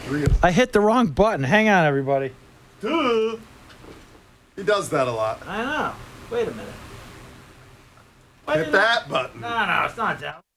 Real. I hit the wrong button. Hang on, everybody. Duh. He does that a lot. I know. Wait a minute. Hit that button. No, it's not down.